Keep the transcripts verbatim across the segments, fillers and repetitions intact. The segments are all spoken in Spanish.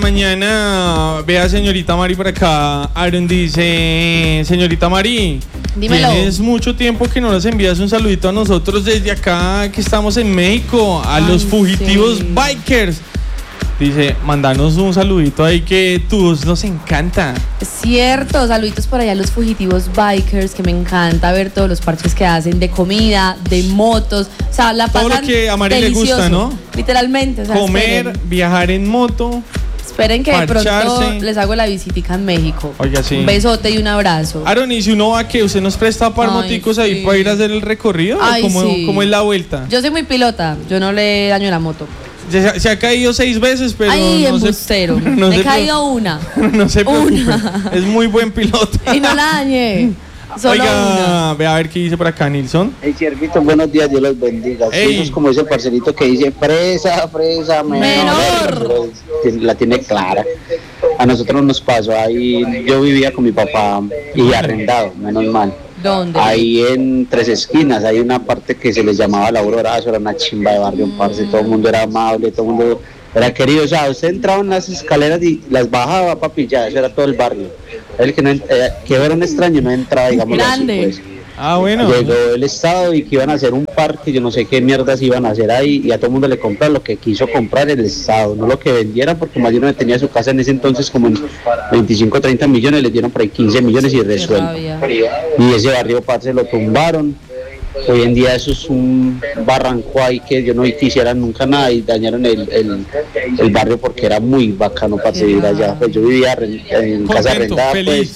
Mañana, vea señorita Mari por acá, Aaron dice, señorita Mari, dímelo. Tienes mucho tiempo que no nos envías un saludito a nosotros desde acá que estamos en México, a Ay, los fugitivos sí. bikers. Dice, mandanos un saludito ahí que tu voz nos encanta. Es cierto, saluditos por allá a los fugitivos bikers, que me encanta ver todos los parches que hacen de comida, de motos, o sea, la pasan todo lo que a Mari delicioso, le gusta, ¿no? Literalmente, o sea, comer, esperen. viajar en moto. Esperen que parcharse. de pronto les hago la visitica en México. Oiga, sí. Un besote y un abrazo. Aaron, ¿y si uno va que usted nos presta par moticos sí. ahí para ir a hacer el recorrido? Ay, ¿Cómo, sí. ¿Cómo es la vuelta? Yo soy muy pilota, yo no le daño la moto. Se, se ha caído seis veces, pero Ay, no embustero. se, no me he se caído una. No se preocupe. Una. Es muy buen piloto. Y no la dañé. Solo Oiga, una. ve a ver qué dice por acá, Nilsson. Hey, Ciervito, buenos días, Dios los bendiga. Sí, eso es como ese parcerito que dice fresa, fresa, menor. menor. La tiene clara. A nosotros nos pasó ahí, yo vivía con mi papá y arrendado, menos mal. ¿Dónde? Ahí en Tres Esquinas, hay una parte que se les llamaba La Aurora, eso era una chimba de barrio, mm. parce, todo el mundo era amable, todo el mundo era querido, o sea, usted entraba en las escaleras y las bajaba, papi, ya, eso era todo el barrio. El que, no, eh, que era un extraño no entraba, digamos así, pues. Ah, bueno. Llegó el Estado y que iban a hacer un parque, yo no sé qué mierdas iban a hacer ahí, y a todo el mundo le compra lo que quiso comprar el Estado, no lo que vendieran, porque más de uno tenía su casa en ese entonces como en veinticinco o treinta millones, les dieron por ahí quince millones y resuelto. Y ese barrio, parce, lo tumbaron. Hoy en día eso es un barranco ahí que yo no quisiera nunca nada y dañaron el, el, el barrio porque era muy bacano para vivir allá. Pues yo vivía en casa arrendada, pues.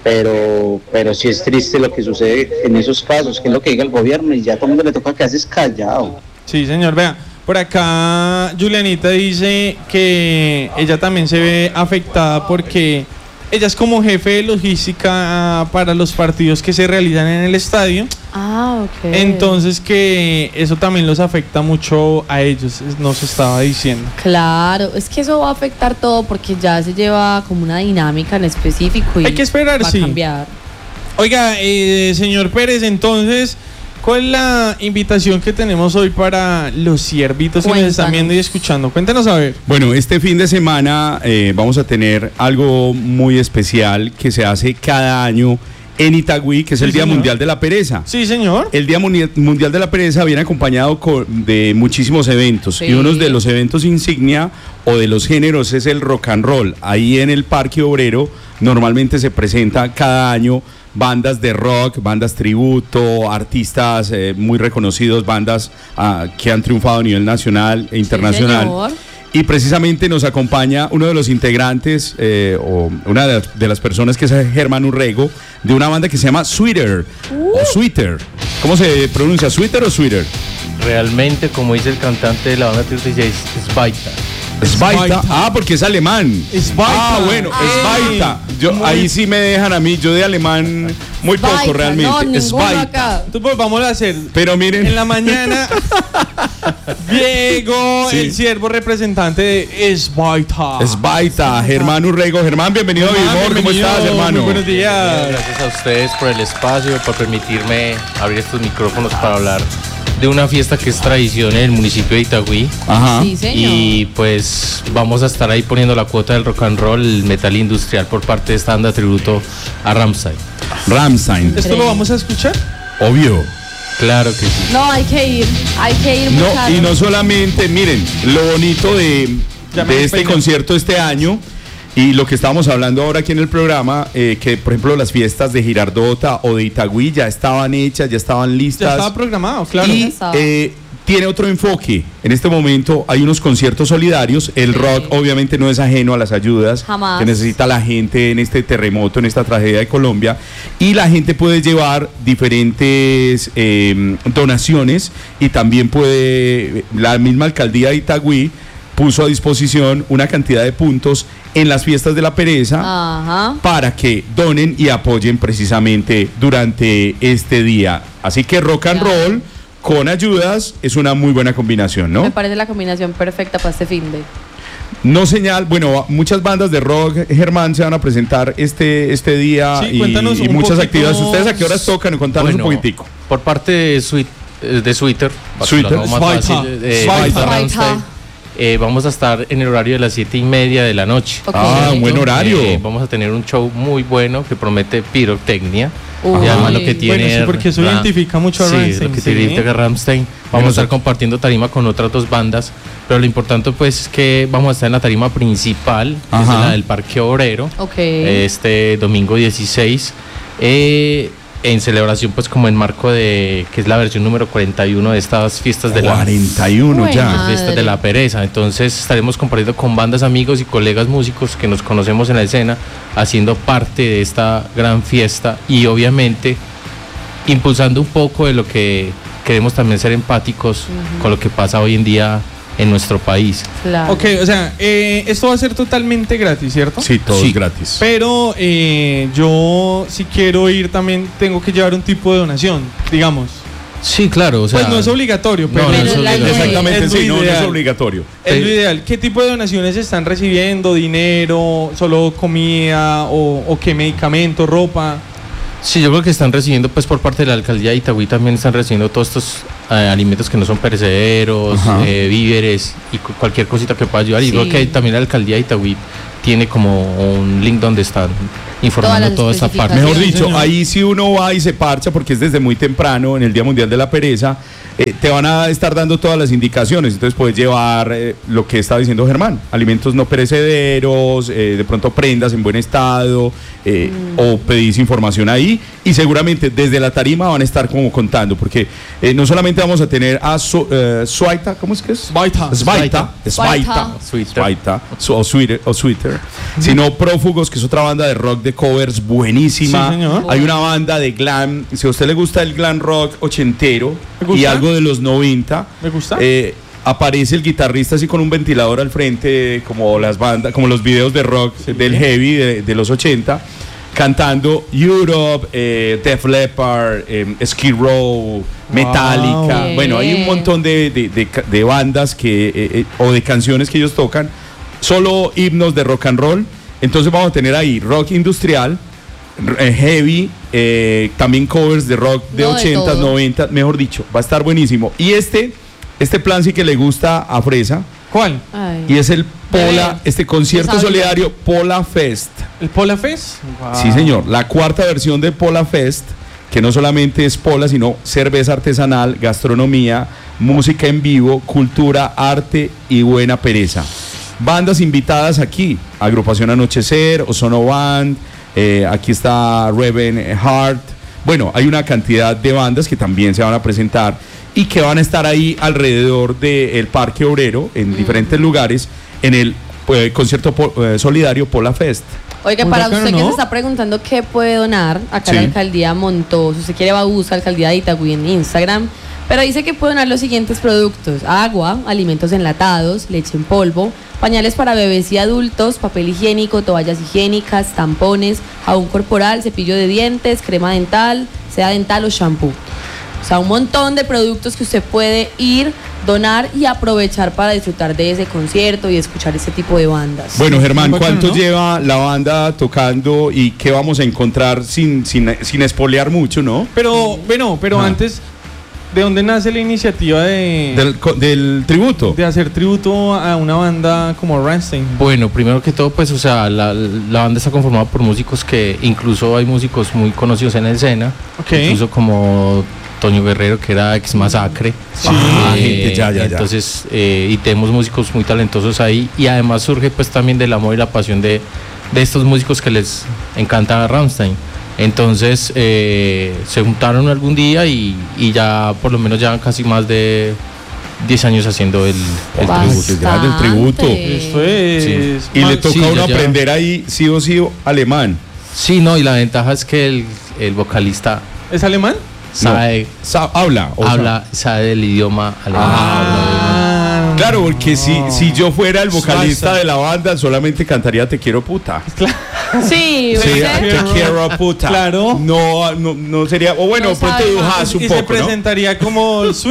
Pero, pero sí es triste lo que sucede en esos casos, que es lo que diga el gobierno y ya a todo el mundo le toca que haces callado. Sí, señor, vea, por acá Julianita dice que ella también se ve afectada porque ella es como jefe de logística para los partidos que se realizan en el estadio. Ah, ok. Entonces que eso también los afecta mucho a ellos, nos estaba diciendo. Claro, es que eso va a afectar todo porque ya se lleva como una dinámica en específico y hay que esperar, va sí. a cambiar. Oiga, eh, señor Pérez, entonces, ¿cuál es la invitación que tenemos hoy para los ciervitos que nos están viendo y escuchando? Cuéntanos a ver. Bueno, este fin de semana eh, vamos a tener algo muy especial que se hace cada año en Itagüí, que es sí, el Día señor. Mundial de la Pereza. Sí, señor. El Día Mundial de la Pereza viene acompañado con, de muchísimos eventos. Sí. Y uno de los eventos insignia o de los géneros es el rock and roll. Ahí en el Parque Obrero normalmente se presenta cada año bandas de rock, bandas tributo, artistas eh, muy reconocidos, bandas uh, que han triunfado a nivel nacional e internacional. Sí, y precisamente nos acompaña uno de los integrantes, eh, o una de las, de las personas que es Germán Urrego, de una banda que se llama Sweater, uh. o Sweater. ¿Cómo se pronuncia? ¿Sweater o Sweater? Realmente, como dice el cantante de la banda, dice Sbaita. Sbaita, ah, porque es alemán. Sbaita. Ah, bueno, Sbaita. Yo, muy... Ahí sí me dejan a mí, yo de alemán muy Sbaita, poco realmente. No, Sbaita. Entonces, pues vamos a hacer. Pero miren. En la mañana llegó sí. el siervo representante de Sbaita. Sbaita, Germán Urrego. Germán, bienvenido a Billboard. ¿Cómo estás, hermano? Muy buenos días. Gracias a ustedes por el espacio, por permitirme abrir estos micrófonos para hablar de una fiesta que es tradición en el municipio de Itagüí. Ajá. Sí, señor. Y pues vamos a estar ahí poniendo la cuota del rock and roll, el metal industrial por parte de esta banda tributo a Rammstein. Rammstein. ¿Esto lo vamos a escuchar? Obvio. Claro que sí. No, hay que ir, hay que ir. No, y no solamente, miren, lo bonito de, de este concierto este año y lo que estábamos hablando ahora aquí en el programa, eh, que por ejemplo las fiestas de Girardota o de Itagüí ya estaban hechas, ya estaban listas. Ya estaba programado, claro. Y eh, tiene otro enfoque. En este momento hay unos conciertos solidarios. El sí. rock obviamente no es ajeno a las ayudas Jamás. que necesita la gente en este terremoto, en esta tragedia de Colombia. Y la gente puede llevar diferentes eh, donaciones y también puede, la misma alcaldía de Itagüí puso a disposición una cantidad de puntos en las fiestas de la pereza Ajá. para que donen y apoyen precisamente durante este día. Así que rock and claro. roll con ayudas es una muy buena combinación, ¿no? Me parece la combinación perfecta para este fin de... No señal, bueno, muchas bandas de rock, Germán, se van a presentar este, este día sí, y, y muchas poquito... actividades. ¿Ustedes a qué horas tocan? Contanos bueno, un poquitico. Por parte de, Sweet, de Sweater, Sweater, más fácil, eh, Sweater. Rammstein, Eh, vamos a estar en el horario de las siete y media de la noche. Ok. Ah, un buen horario. Eh, vamos a tener un show muy bueno que promete pirotecnia. Uy. Y además lo que tiene... Bueno, sí, porque eso Ra- identifica mucho a sí, Rammstein, lo que sí. identifica a Rammstein. Vamos a estar compartiendo tarima con otras dos bandas, pero lo importante pues es que vamos a estar en la tarima principal, que es Ajá. la del Parque Obrero, Ok. este domingo dieciséis, eh, en celebración pues como en marco de, que es la versión número cuarenta y uno de estas fiestas de la... cuarenta y uno Bueno. ya. Fiestas de la Pereza. Entonces estaremos compartiendo con bandas, amigos y colegas músicos que nos conocemos en la escena, haciendo parte de esta gran fiesta y obviamente impulsando un poco de lo que queremos también ser empáticos con lo que pasa hoy en día en nuestro país. Claro. Ok, o sea, eh, esto va a ser totalmente gratis, ¿cierto? Sí, todo Sí. es gratis. Pero eh, yo, si quiero ir, también tengo que llevar un tipo de donación, digamos. Sí, claro, o sea, Pues no es obligatorio, pero, no, no es es, obligatorio. Exactamente, es lo sí, no, no es ideal. obligatorio. Es lo ideal. ¿Qué tipo de donaciones están recibiendo? ¿Dinero? ¿Solo comida? ¿O, o qué medicamento? ¿Ropa? Sí, yo creo que están recibiendo, pues por parte de la alcaldía de Itagüí también están recibiendo todos estos eh, alimentos que no son perecederos, Ajá. eh, víveres y cu- cualquier cosita que pueda ayudar. Y Sí. creo que también la alcaldía de Itagüí tiene como un link donde están informando las toda esta parte. especificaciones. Mejor dicho, señor. ahí si uno va y se parcha, porque es desde muy temprano, en el Día Mundial de la Pereza, eh, te van a estar dando todas las indicaciones. Entonces puedes llevar eh, lo que estaba diciendo Germán, alimentos no perecederos, eh, de pronto prendas en buen estado, eh, o pedís información ahí. Y seguramente desde la tarima van a estar como contando, porque eh, no solamente vamos a tener a Su- eh, Suaita, ¿cómo es que es? Svaita. Svaita, Svaita, Sweeter. Svaita, su- o Sweeter, o Sweeter, sino Prófugos, que es otra banda de rock de covers buenísima. Sí, señor. Hay una banda de glam, si a usted le gusta el glam rock ochentero ¿Me gusta? y algo de los noventa, ¿Me gusta? eh, aparece el guitarrista así con un ventilador al frente, como las bandas, como los videos de rock del heavy de, de los ochenta, cantando Europe, eh, Def Leppard, eh, Skid Row, Metallica. Wow. Bueno, hay un Bien. montón de, de- de ca- de bandas que, eh, eh, o de canciones que ellos tocan, solo himnos de rock and roll. Entonces vamos a tener ahí rock industrial, r- eh, heavy, eh, también covers de rock de No, de ochentas, todo. noventas, mejor dicho, va a estar buenísimo. Y este, este plan sí que le gusta a Fresa, ¿Cuál? Ay. y es el Pola, Bebé. este concierto No sabía. solidario Pola Fest. ¿El Pola Fest? Sí, señor, la cuarta versión de Pola Fest, que no solamente es pola, sino cerveza artesanal, gastronomía, música en vivo, cultura, arte y buena pereza. Bandas invitadas aquí, Agrupación Anochecer, Ozono Band, eh, aquí está Raven Heart. Bueno, hay una cantidad de bandas que también se van a presentar y que van a estar ahí alrededor del Parque Obrero, en diferentes lugares, en el eh, concierto po- eh, solidario Pola Fest. Oiga, Muy para bacano, usted que ¿no? se está preguntando qué puede donar, acá Sí. la alcaldía montó, si usted quiere va a buscar alcaldía de Itagüí en Instagram, pero dice que puede donar los siguientes productos: agua, alimentos enlatados, leche en polvo, pañales para bebés y adultos, papel higiénico, toallas higiénicas, tampones, jabón corporal, cepillo de dientes, crema dental, seda dental o shampoo. O sea, un montón de productos que usted puede ir, donar y aprovechar para disfrutar de ese concierto y escuchar ese tipo de bandas. Bueno, Germán, Muy bacano, ¿cuánto ¿no? lleva la banda tocando y qué vamos a encontrar sin, sin, sin espolear mucho, no? Pero, bueno, pero Ah. antes, ¿de dónde nace la iniciativa de, Del, co- del tributo. de hacer tributo a una banda como Rammstein? Bueno, primero que todo, pues, o sea, la, la banda está conformada por músicos que incluso hay músicos muy conocidos en la escena, Ok. incluso como Toño Guerrero, que era ex Masacre. Sí. Ah, gente, ya, ya, ya. Entonces, eh, y tenemos músicos muy talentosos ahí, y además surge pues también del amor y la pasión de, de estos músicos que les encanta Rammstein. Entonces, eh, se juntaron algún día y, y ya por lo menos llevan casi más de diez años haciendo el, el Bastante. tributo. ya del tributo. Esto es... Y le mal- toca sí, a uno ya, ya. aprender ahí sí o sí alemán. Sí, no, y la ventaja es que el, el vocalista ¿Es alemán? sabe, Sa- habla. o habla, sabe el idioma alemán. Ah, sea, claro, porque si, si yo fuera el vocalista Salsa. de la banda, solamente cantaría Te quiero puta. Sí, Sí, ¿verdad? te quiero puta. Claro. No, no, no sería. O bueno, No pronto sabe dujas y un se poco, ¿no? presentaría como Sweet.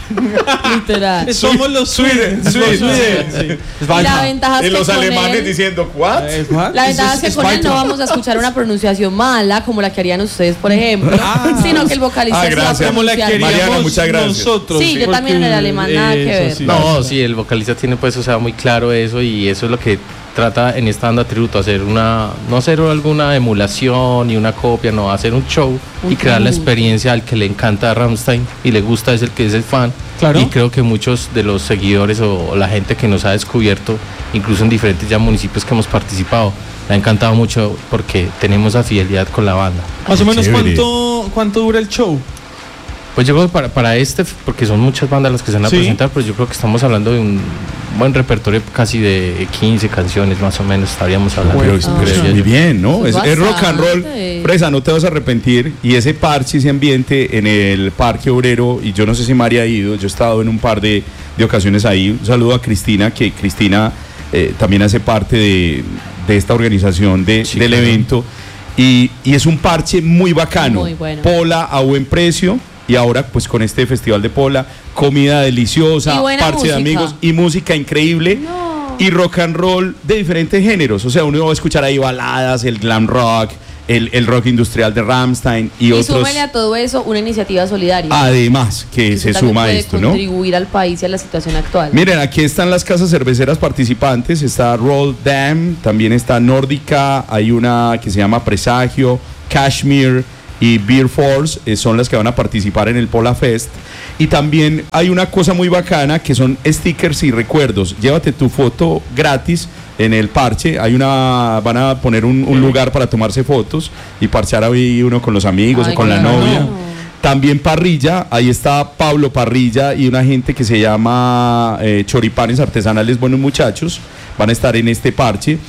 Literal. Somos los Sweden, Sweden. Sweden, Sweden. Y la ventaja es Y que los con alemanes él- diciendo, ¿what? Eh, what? La ventaja es Eso que es con él Spider. no vamos a escuchar una pronunciación mala como la que harían ustedes, por ejemplo, Ah. sino que el vocalista Ah, sí va a gracias. Como la pronunciar queríamos bien. Mariana, muchas gracias. nosotros. Sí, yo también en el alemán nada que Eso ver. sí. No, sí, el vocalista tiene pues, o sea, muy claro eso y eso es lo que trata en esta banda tributo, hacer una, no hacer alguna emulación ni una copia, no, hacer un show Un y crear la tributo. experiencia al que le encanta a Rammstein y le gusta, es el que es el fan. Claro. Y creo que muchos de los seguidores o, o la gente que nos ha descubierto, incluso en diferentes ya municipios que hemos participado, le ha encantado mucho porque tenemos esa fidelidad con la banda. Más o menos, Chévere. ¿cuánto, cuánto dura el show? Pues yo creo que para, para este, porque son muchas bandas las que se van a Sí. presentar, pues yo creo que estamos hablando de un buen repertorio casi de quince canciones más o menos estaríamos hablando. Pero, Ah, pero creería muy yo. bien, ¿no? Es Es, es rock and roll. bastante. Presa, no te vas a arrepentir. Y ese parche, ese ambiente en el Parque Obrero, y yo no sé si María ha ido, yo he estado en un par de, de ocasiones ahí. Un saludo a Cristina, que Cristina eh, también hace parte de, de esta organización de, Sí, del claro. evento. Y, y es un parche muy bacano. Muy bueno. Pola a buen precio. Y ahora, pues con este festival de Pola, comida deliciosa, Y buena parche de música. amigos y música increíble. No. Y rock and roll de diferentes géneros. O sea, uno va a escuchar ahí baladas, el glam rock, el, el rock industrial de Rammstein y, Y otros. súmele a todo eso una iniciativa solidaria. Además, que que se también suma a puede esto, ¿no? contribuir al país y a la situación actual. Miren, aquí están las casas cerveceras participantes. Está Roll Dam, también está Nórdica, hay una que se llama Presagio, Kashmir y Beer Force, eh, son las que van a participar en el Pola Fest. Y también hay una cosa muy bacana que son stickers y recuerdos. Llévate tu foto gratis en el parche. Hay una, van a poner un, un lugar para tomarse fotos y parchar ahí uno con los amigos Ay, o con la claro. novia. También parrilla, ahí está Pablo Parrilla y una gente que se llama eh, Choripanes Artesanales Buenos Muchachos, van a estar en este parche.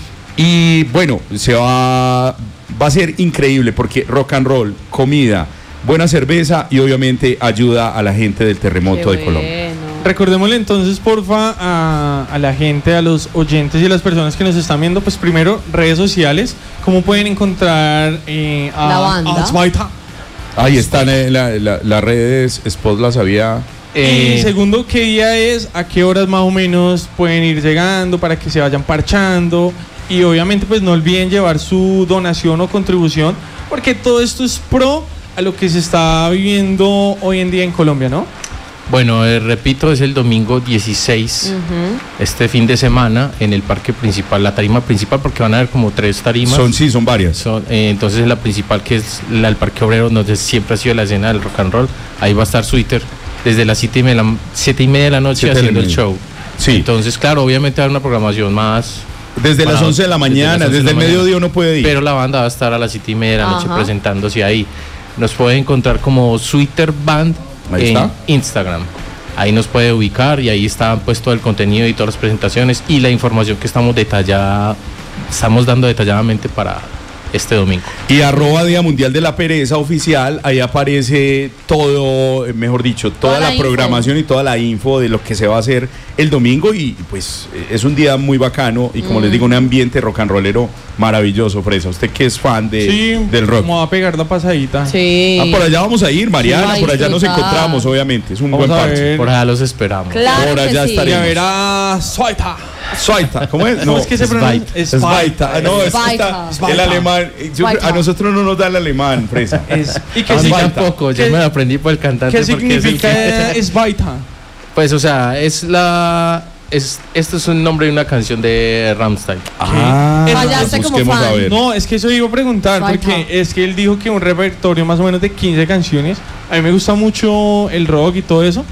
Y bueno, se va, va a ser increíble porque rock and roll, comida, buena cerveza y obviamente ayuda a la gente del terremoto Qué de Colombia. bueno. Recordémosle entonces, porfa, a, a la gente, a los oyentes y a las personas que nos están viendo, pues primero, redes sociales, cómo pueden encontrar eh, a, La banda. a Zweiter. Ahí están eh, la- la- las redes, Spot las había... Eh, Y segundo, ¿qué día es? ¿A qué horas más o menos pueden ir llegando para que se vayan parchando? Y obviamente pues no olviden llevar su donación o contribución, porque todo esto es pro a lo que se está viviendo hoy en día en Colombia, ¿no? Bueno, eh, repito, es el domingo dieciséis, Ujú. este fin de semana, en el parque principal, la tarima principal, porque van a haber como tres tarimas. Son, sí, son varias. Son, eh, entonces la principal, que es la del Parque Obrero, donde siempre ha sido la escena del rock and roll, ahí va a estar Twitter desde las siete y media, siete y media de la noche Siete de la haciendo el media. show. Sí. Entonces, claro, obviamente va a haber una programación más, Desde las para- once de la desde mañana, las once de desde, la el mañana. mediodía uno puede ir. pero la banda va a estar a las siete y media de la noche Ajá. presentándose ahí. Nos puede encontrar como Twitter Band Ahí en está. Instagram. Ahí nos puede ubicar y ahí está pues todo el contenido y todas las presentaciones y la información que estamos detallada, estamos dando detalladamente para este domingo. Y arroba Día Mundial de la Pereza oficial, ahí aparece todo, eh, mejor dicho, toda, Toda la, la info. programación y toda la info de lo que se va a hacer el domingo y pues eh, es un día muy bacano y como les digo, un ambiente rock and rollero maravilloso, Fresa. Usted que es fan de, del rock. Como va a pegar la pasadita. Sí. Ah, por allá vamos a ir, Mariana, Sí, por allá nos disfrutar. encontramos, obviamente, es un Vamos buen a parche. ver. Por allá los esperamos. Claro Por allá que sí. Y a estaremos. ver a Zweiter. Suaita, ¿cómo es? No, es que se pronuncia. Sveit. Sveita. Ah, no, es que Sveita. está el Sveita. alemán. Yo- Sveita. a nosotros no nos da el alemán, Fresa. Es- ¿Y qué, A mí significa- tampoco, yo ¿Qué- me lo aprendí por el cantante. ¿Qué porque es el significa que- Sveiter? Pues, o sea, es la. Es, esto es un nombre de una canción de Rammstein. Ah, Fallaste como busquemos fan. a ver. No, es que eso iba a preguntar, Zweiter. porque es que él dijo que un repertorio más o menos de quince canciones. A mí me gusta mucho el rock y todo eso,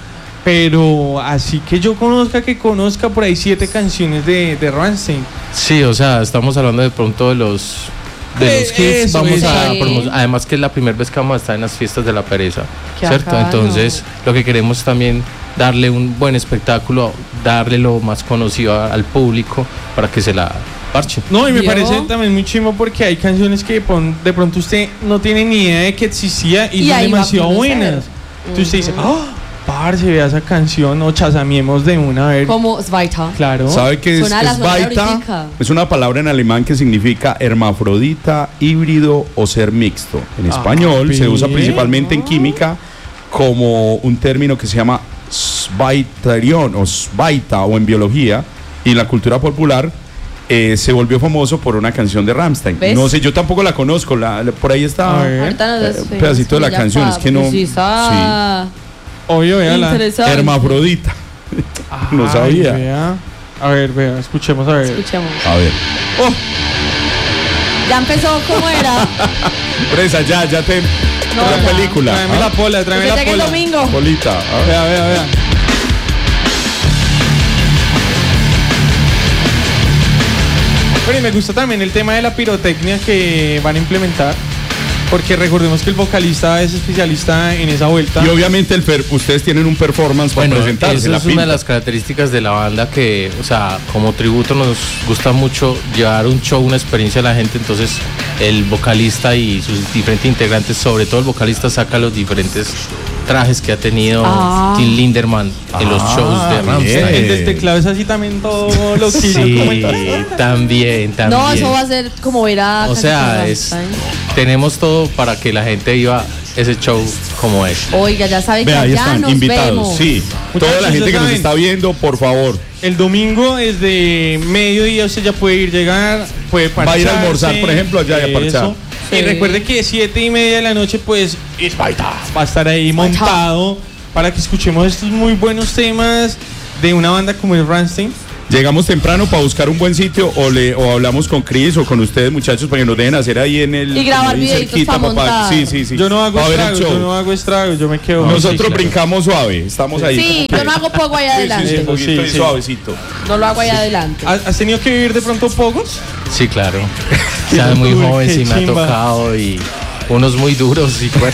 pero así que yo conozca, que conozca por ahí siete canciones de, de Rammstein. Sí, o sea, estamos hablando de pronto de los. De Eh, los hits, eso, vamos eso. a Sí. promo- además que es la primera vez que vamos a estar en las fiestas de la pereza, Qué ¿cierto? bacano. Entonces, lo que queremos es también darle un buen espectáculo, darle lo más conocido a- al público para que se la parche. No, y me ¿Vio? parece también muy chimo porque hay canciones que pon- de pronto usted no tiene ni idea de que existía y, Y son ahí va a demasiado conocer. buenas. Entonces usted dice, ¡ah! Parce, vea esa canción, o chasamiemos de una, a ver. Como Zweiter. Claro. ¿Sabe qué es, Suena a la es sonora Baita? ahoritica. Es una palabra en alemán que significa hermafrodita, híbrido o ser mixto. En Ah, español se usa bien. principalmente en química como un término que se llama Svaiterion o Svaita o en biología y en la cultura popular, eh, se volvió famoso por una canción de Rammstein. ¿Ves? No sé, yo tampoco la conozco, la, la- por ahí está A ver. Ahorita nos das eh, un fe, pedacito de la ya canción, pa- es que no... pues sí, está Obvio, véala. interesante. Hermafrodita. No Ay, sabía. vea. A ver, vea, escuchemos a ver. Escuchemos. A ver. Oh, Ya empezó, ¿cómo era? Presa, ya, ya te... No, la ya. película. tráeme ¿ah? la pola, tráeme Usted la llega el pola. domingo. Polita. a ver. Vea, vea, vea. Pero y me gusta también el tema de la pirotecnia que van a implementar. Porque recordemos que el vocalista es especialista en esa vuelta. Y obviamente el per- ustedes tienen un performance para Bueno, presentarse. esa la es una pinta. de las características de la banda que, o sea, como tributo nos gusta mucho llevar un show, una experiencia a la gente, entonces el vocalista y sus diferentes integrantes, sobre todo el vocalista, saca los diferentes trajes que ha tenido Ah. Till Lindemann en los Ah, shows de bien. Rammstein. El del teclado es así también todo lo que Sí, también, también. No, eso va a ser como ver a O sea, es, tenemos todo para que la gente viva ese show como es. Oiga, ya sabe que Vea, ahí allá están, nos invitados. vemos. Sí, Muchachos, toda la gente ya que nos saben. está viendo, por favor. El domingo desde mediodía usted ya puede ir llegar, puede Va a ir a parcharse, almorzar, por ejemplo, allá y a parchar. eso. Sí. Y recuerde que siete y media de la noche, pues, Esparta va a estar ahí Esparta. montado para que escuchemos estos muy buenos temas de una banda como el Rammstein. Llegamos temprano para buscar un buen sitio o le o hablamos con Chris o con ustedes, muchachos, para que nos dejen hacer ahí en el... Y grabar ahí videitos cerquita, pa' montar. Sí, sí, sí. Yo no hago Pa' ver el estragos, show. yo no hago estragos, yo me quedo. Nosotros Sí, claro. brincamos suave, estamos ahí. Sí, yo no hago poco ahí Sí, sí, adelante. sí, un poquito Sí, y sí. suavecito. No lo hago ahí adelante. ¿Has has tenido que vivir de pronto pocos? Sí, claro. Ya muy Uy, joven qué sí me ha chimba. tocado y unos muy duros y bueno.